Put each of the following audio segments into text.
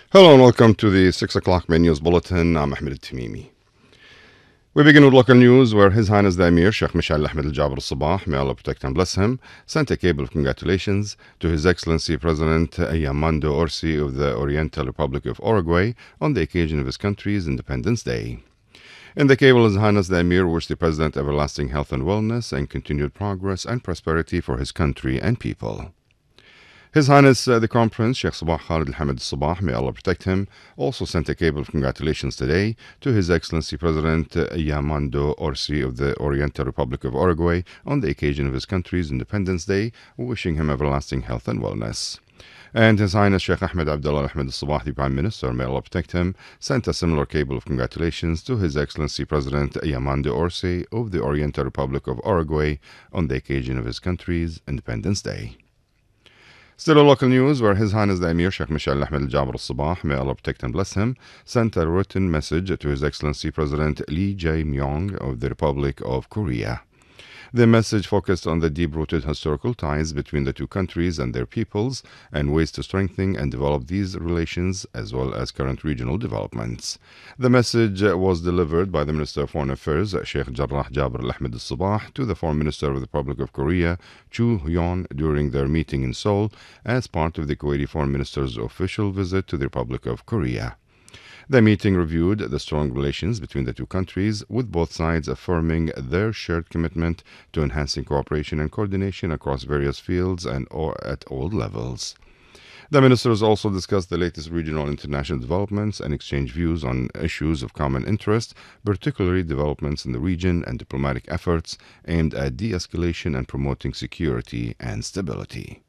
Hello and welcome to the 6 o'clock News Bulletin. I'm Ahmed Al-Tamimi. We begin with local news where His Highness the Emir, Sheikh Mishal Ahmed Al-Jaber Al-Sabah, may Allah protect and bless him, sent a cable of congratulations to His Excellency President Yamando Orsi of the Oriental Republic of Uruguay on the occasion of his country's Independence Day. In the cable, His Highness the Emir wished the President everlasting health and wellness and continued progress and prosperity for his country and people. His Highness the Crown Prince Sheikh Sabah Khalid Al-Hamid Al-Sabah, may Allah protect him, also sent a cable of congratulations today to His Excellency President Yamando Orsi of the Oriental Republic of Uruguay on the occasion of his country's Independence Day, wishing him everlasting health and wellness. And His Highness Sheikh Ahmed Abdullah Ahmed Al-Sabah, the Prime Minister, may Allah protect him, sent a similar cable of congratulations to His Excellency President Yamando Orsi of the Oriental Republic of Uruguay on the occasion of his country's Independence Day. Still in local news, where His Highness the Emir Sheikh Mishal Ahmed Al-Jaber Al-Sabah, may Allah protect and bless him, sent a written message to His Excellency President Lee Jae-myung of the Republic of Korea. The message focused on the deep-rooted historical ties between the two countries and their peoples and ways to strengthen and develop these relations as well as current regional developments. The message was delivered by the Minister of Foreign Affairs, Sheikh Jarrah Jaber Al-Ahmed Al-Sabah, to the Foreign Minister of the Republic of Korea, Chu Hyun, during their meeting in Seoul as part of the Kuwaiti Foreign Minister's official visit to the Republic of Korea. The meeting reviewed the strong relations between the two countries, with both sides affirming their shared commitment to enhancing cooperation and coordination across various fields and at all levels. The ministers also discussed the latest regional and international developments and exchanged views on issues of common interest, particularly developments in the region and diplomatic efforts aimed at de-escalation and promoting security and stability.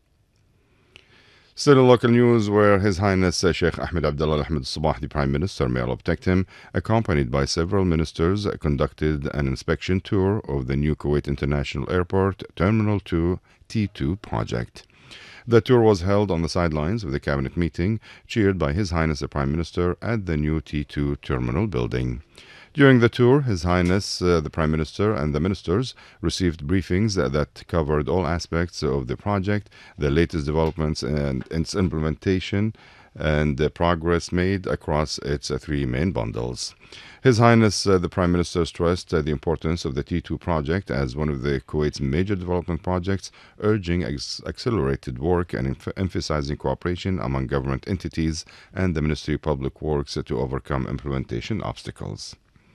Still in local news, where His Highness Sheikh Ahmed Abdullah Ahmed Sabah, the Prime Minister, may Allah protect him, accompanied by several ministers, conducted an inspection tour of the new Kuwait International Airport Terminal 2 T2 project. The tour was held on the sidelines of the cabinet meeting, chaired by His Highness the Prime Minister at the new T2 terminal building. During the tour, His Highness the Prime Minister and the ministers received briefings that covered all aspects of the project, the latest developments and its implementation, and the progress made across its three main bundles. His Highness the Prime Minister stressed the importance of the T2 project as one of the Kuwait's major development projects, urging accelerated work and emphasizing cooperation among government entities and the Ministry of Public Works to overcome implementation obstacles.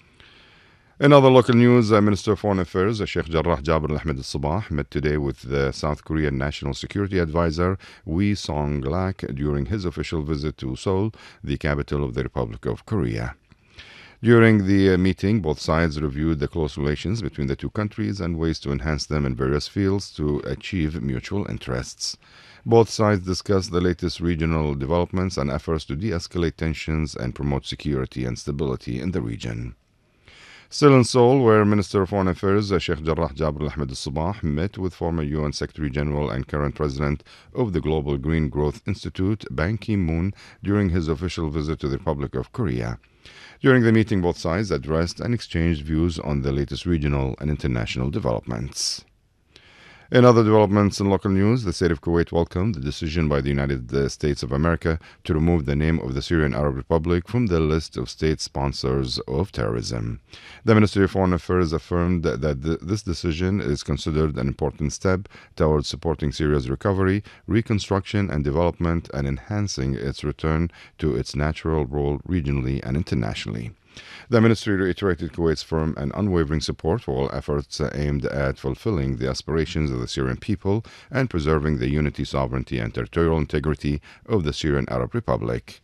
In other local news, Minister of Foreign Affairs Sheikh Jarrah Jaber Al-Ahmed Al-Sabah met today with the South Korean National Security Advisor Wee Song-lak during his official visit to Seoul, the capital of the Republic of Korea. During the meeting, both sides reviewed the close relations between the two countries and ways to enhance them in various fields to achieve mutual interests. Both sides discussed the latest regional developments and efforts to de-escalate tensions and promote security and stability in the region. Still in Seoul, where Minister of Foreign Affairs Sheikh Jarrah Jaber Al-Ahmed Al-Sabah met with former UN Secretary General and current President of the Global Green Growth Institute, Ban Ki-moon, during his official visit to the Republic of Korea. During the meeting, both sides addressed and exchanged views on the latest regional and international developments. In other developments in local news, the state of Kuwait welcomed the decision by the United States of America to remove the name of the Syrian Arab Republic from the list of state sponsors of terrorism. The Ministry of Foreign Affairs affirmed that this decision is considered an important step towards supporting Syria's recovery, reconstruction, and development, and enhancing its return to its natural role regionally and internationally. The ministry reiterated Kuwait's firm and unwavering support for all efforts aimed at fulfilling the aspirations of the Syrian people and preserving the unity, sovereignty, and territorial integrity of the Syrian Arab Republic.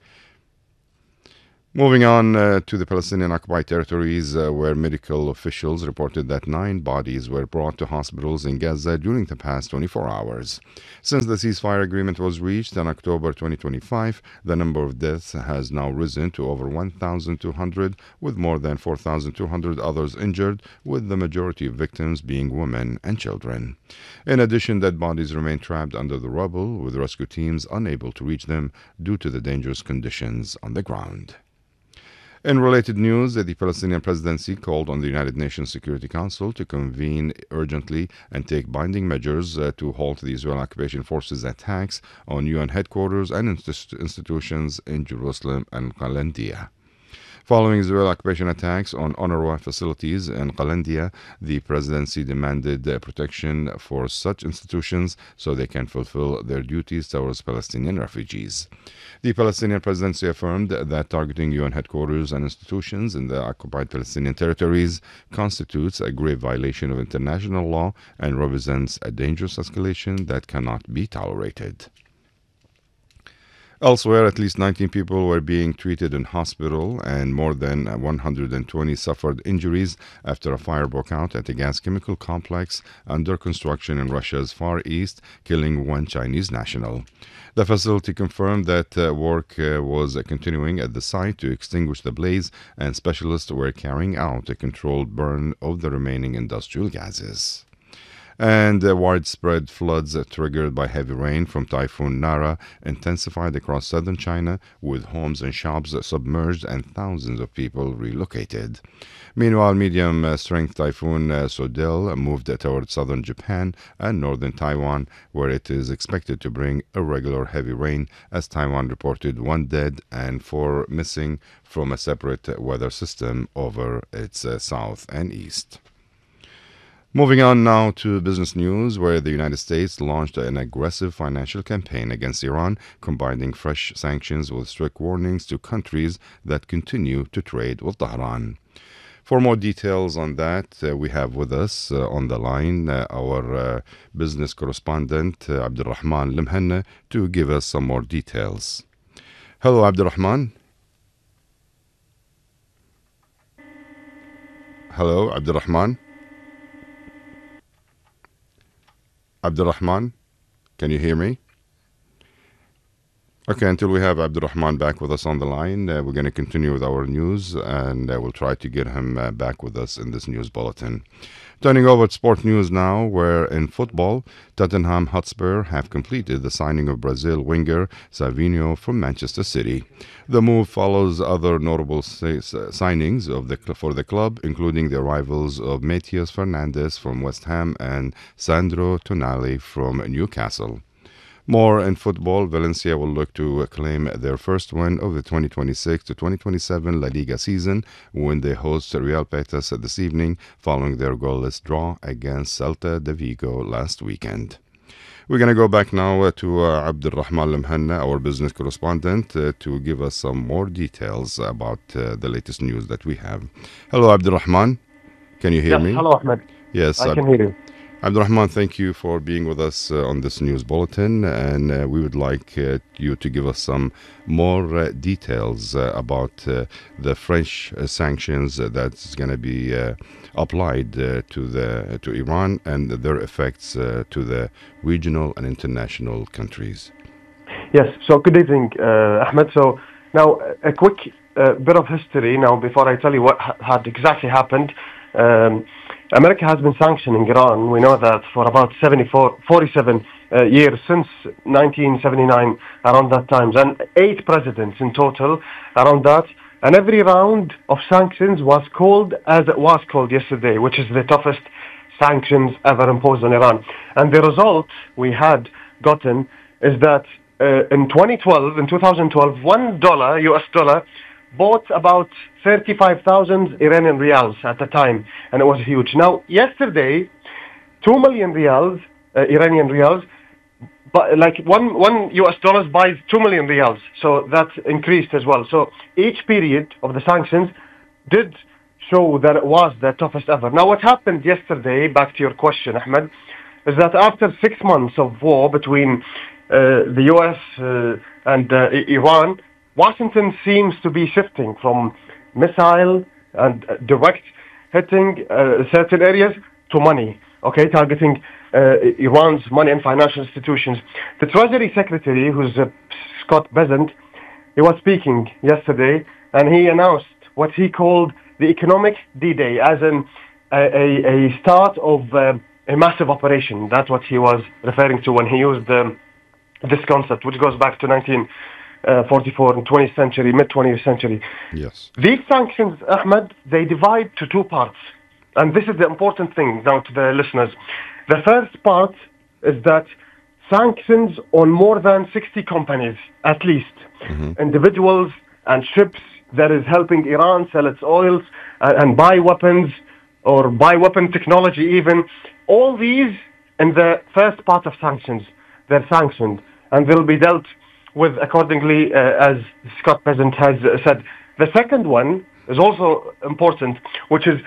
Moving on to the Palestinian-occupied territories, where medical officials reported that 9 bodies were brought to hospitals in Gaza during the past 24 hours. Since the ceasefire agreement was reached in October 2025, the number of deaths has now risen to over 1,200, with more than 4,200 others injured, with the majority of victims being women and children. In addition, dead bodies remain trapped under the rubble, with rescue teams unable to reach them due to the dangerous conditions on the ground. In related news, the Palestinian presidency called on the United Nations Security Council to convene urgently and take binding measures to halt the Israeli occupation forces' attacks on UN headquarters and institutions in Jerusalem and Qalandia. Following Israeli occupation attacks on UNRWA facilities in Qalandia, the presidency demanded protection for such institutions so they can fulfill their duties towards Palestinian refugees. The Palestinian presidency affirmed that targeting UN headquarters and institutions in the occupied Palestinian territories constitutes a grave violation of international law and represents a dangerous escalation that cannot be tolerated. Elsewhere, at least 19 people were being treated in hospital and more than 120 suffered injuries after a fire broke out at a gas chemical complex under construction in Russia's Far East, killing one Chinese national. The facility confirmed that work was continuing at the site to extinguish the blaze, and specialists were carrying out a controlled burn of the remaining industrial gases. And widespread floods triggered by heavy rain from Typhoon Nara intensified across southern China, with homes and shops submerged and thousands of people relocated. Meanwhile, medium-strength Typhoon Sodel moved towards southern Japan and northern Taiwan, where it is expected to bring irregular heavy rain, as Taiwan reported 1 dead and 4 missing from a separate weather system over its south and east. Moving on now to business news, where the United States launched an aggressive financial campaign against Iran, combining fresh sanctions with strict warnings to countries that continue to trade with Tehran. For more details on that, we have with us on the line our business correspondent, Abdulrahman Limhanna, to give us some more details. Hello, Abdulrahman. Hello, Abdulrahman. Abdulrahman, can you hear me? Okay, until we have Abdulrahman back with us on the line, we're going to continue with our news, and we'll try to get him back with us in this news bulletin. Turning over to sport news now, where in football, Tottenham Hotspur have completed the signing of Brazil winger Savinho from Manchester City. The move follows other notable signings for the club, including the arrivals of Matheus Fernandes from West Ham and Sandro Tonali from Newcastle. More in football, Valencia will look to claim their first win of the 2026-2027 La Liga season when they host Real Betis this evening, following their goalless draw against Celta de Vigo last weekend. We're going to go back now to Abdulrahman Limhanna, our business correspondent, to give us some more details about the latest news that we have. Hello, Abdulrahman. Can you hear me? Hello, Ahmed. Yes, I can hear you. Abdulrahman, thank you for being with us on this news bulletin, and we would like you to give us some more details about the French sanctions that's going to be applied to Iran and their effects to the regional and international countries. Yes, so good evening, Ahmed. So now a quick bit of history now before I tell you what had exactly happened. America has been sanctioning Iran, we know that, for about 47 years, since 1979, around that time, and 8 presidents in total around that. And every round of sanctions was called as it was called yesterday, which is the toughest sanctions ever imposed on Iran. And the result we had gotten is that in 2012, $1 US dollar bought about 35,000 Iranian riyals at the time, and it was huge. Now, yesterday, 2 million riyals, Iranian riyals, but like one US dollars buys 2 million riyals, so that increased as well. So each period of the sanctions did show that it was the toughest ever. Now, what happened yesterday, back to your question, Ahmed, is that after 6 months of war between the US and Iran, Washington seems to be shifting from missile and direct hitting certain areas to money, targeting Iran's money and financial institutions. The Treasury Secretary, who's Scott Bessent, he was speaking yesterday, and he announced what he called the economic D-Day, as in a start of a massive operation. That's what he was referring to when he used this concept, which goes back to 44 in 20th century, mid-20th century. Yes. These sanctions, Ahmed, they divide to two parts. And this is the important thing now to the listeners. The first part is that sanctions on more than 60 companies, at least, individuals and ships that is helping Iran sell its oils and buy weapons or buy weapon technology even. All these in the first part of sanctions, they're sanctioned and will be dealt with accordingly, as Scott Bessent has said. The second one is also important, which is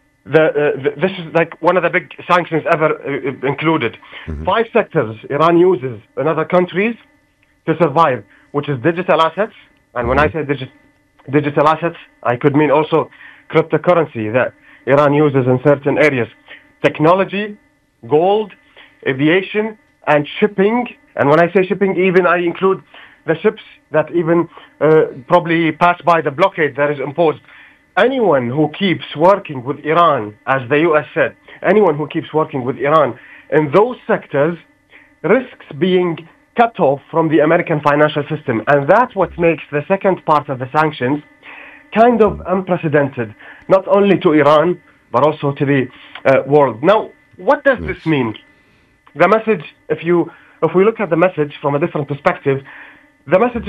this is like one of the big sanctions ever included. 5 sectors Iran uses in other countries to survive, which is digital assets. And when I say digital assets, I could mean also cryptocurrency that Iran uses in certain areas. Technology, gold, aviation, and shipping. And when I say shipping, even I include the ships that even probably pass by the blockade that is imposed. Anyone who keeps working with Iran, as the U.S. said, anyone who keeps working with Iran in those sectors risks being cut off from the American financial system. And that's what makes the second part of the sanctions kind of unprecedented, not only to Iran, but also to the world. Now, what does this mean? The message, if we look at the message from a different perspective, the message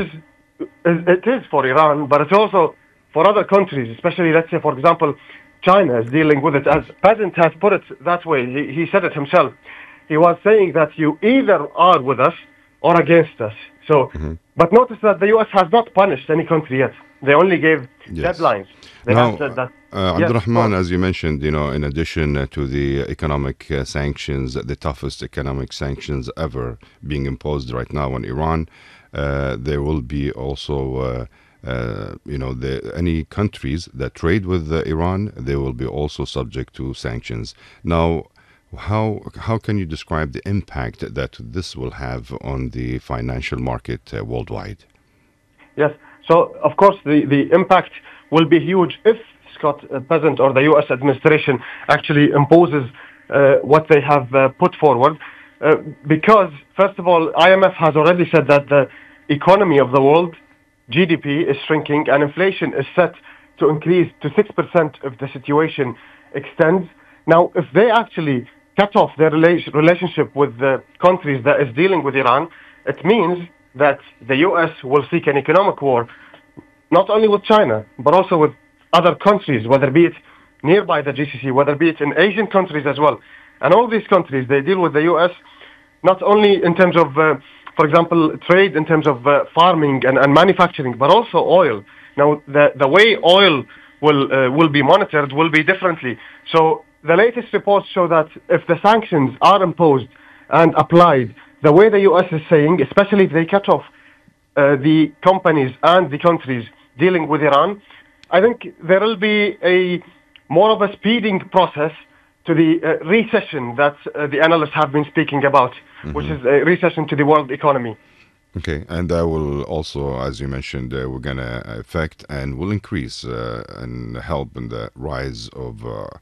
is for Iran, but it's also for other countries, especially, let's say, for example, China is dealing with it. As Bessent has put it that way, he said it himself. He was saying that you either are with us or against us. So, but notice that the U.S. has not punished any country yet. They only gave deadlines. They have said that. Abdurrahman, as you mentioned, in addition to the economic sanctions, the toughest economic sanctions ever being imposed right now on Iran, there will be also, any countries that trade with Iran, they will be also subject to sanctions. Now, how can you describe the impact that this will have on the financial market worldwide? Yes. So, of course, the impact will be huge if Scott Bessent or the U.S. administration actually imposes what they have put forward. Because, first of all, IMF has already said that the economy of the world, GDP, is shrinking and inflation is set to increase to 6% if the situation extends. Now, if they actually cut off their relationship with the countries that is dealing with Iran, it means that the U.S. will seek an economic war, not only with China, but also with other countries, whether be it nearby the GCC, whether be it in Asian countries as well. And all these countries, they deal with the U.S. not only in terms of, for example, trade, in terms of farming and manufacturing, but also oil. Now, the way oil will be monitored will be differently. So the latest reports show that if the sanctions are imposed and applied the way the U.S. is saying, especially if they cut off the companies and the countries dealing with Iran, I think there will be more of a speeding process to the recession that the analysts have been speaking about, which is a recession to the world economy. Okay, and that will also, as you mentioned, we're going to affect and will increase and help in the rise of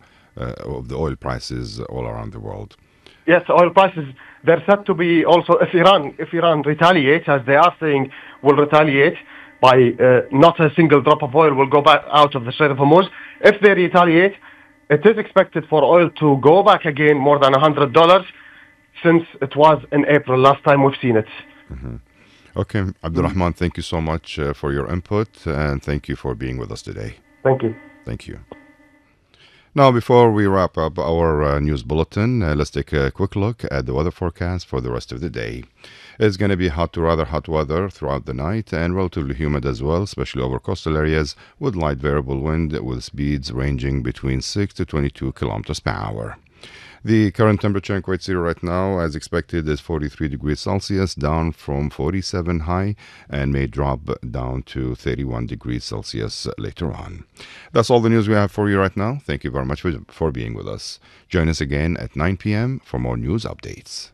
the oil prices all around the world. Yes, oil prices, they're said to be also, if Iran retaliates, as they are saying, will retaliate by not a single drop of oil will go back out of the Strait of Hormuz. If they retaliate, it is expected for oil to go back again more than $100 since it was in April, last time we've seen it. Okay, Abdurrahman, thank you so much for your input, and thank you for being with us today. Thank you. Thank you. Now, before we wrap up our news bulletin, let's take a quick look at the weather forecast for the rest of the day. It's going to be hot to rather hot weather throughout the night and relatively humid as well, especially over coastal areas, with light variable wind with speeds ranging between 6 to 22 kilometers per hour. The current temperature in Kuwait City right now, as expected, is 43 degrees Celsius, down from 47 high, and may drop down to 31 degrees Celsius later on. That's all the news we have for you right now. Thank you very much for being with us. Join us again at 9 p.m. for more news updates.